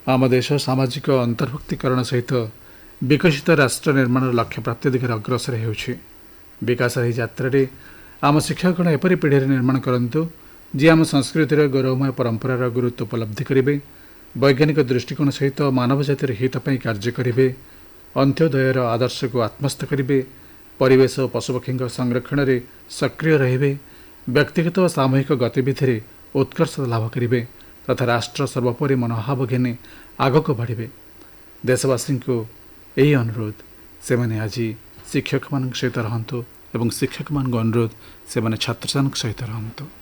ଆମ ଦେଶ ସାମାଜିକ ଅନ୍ତର୍ଭୁକ୍ତିକରଣ ସହିତ ବିକଶିତ ରାଷ୍ଟ୍ର ନିର୍ମାଣର ଲକ୍ଷ୍ୟ ପ୍ରାପ୍ତି ଦିଗରେ ଅଗ୍ରସର ହେଉଛି। ବିକାଶର ଏହି ଯାତ୍ରାରେ ଆମ ଶିକ୍ଷକଗଣ ଏପରି ପିଢ଼ିରେ ନିର୍ମାଣ କରନ୍ତୁ ଯିଏ ଆମ ସଂସ୍କୃତିର ଗୌରବମୟ ପରମ୍ପରାର ଗୁରୁତ୍ୱ ଉପଲବ୍ଧି କରିବେ, ବୈଜ୍ଞାନିକ ଦୃଷ୍ଟିକୋଣ ସହିତ ମାନବ ଜାତିର ହିତ ପାଇଁ କାର୍ଯ୍ୟ କରିବେ, ଅନ୍ତ୍ୟୋଦୟର ଆଦର୍ଶକୁ ଆତ୍ମସ୍ଥ କରିବେ, ପରିବେଶ ଓ ପଶୁପକ୍ଷୀଙ୍କ ସଂରକ୍ଷଣରେ ସକ୍ରିୟ ରହିବେ, ବ୍ୟକ୍ତିଗତ ଓ ସାମୂହିକ ଗତିବିଧିରେ ଉତ୍କର୍ଷ ଲାଭ କରିବେ ତଥା ରାଷ୍ଟ୍ର ସର୍ବୋପରି ମନୋଭାବ ଘେନି ଆଗକୁ ବଢ଼ିବେ। ଦେଶବାସୀଙ୍କୁ ଏହି ଅନୁରୋଧ, ସେମାନେ ଆଜି ଶିକ୍ଷକମାନଙ୍କ ସହିତ ରହନ୍ତୁ ଏବଂ ଶିକ୍ଷକମାନଙ୍କ ଅନୁରୋଧ, ସେମାନେ ଛାତ୍ରଛାତ୍ରୀଙ୍କ ସହିତ ରହନ୍ତୁ।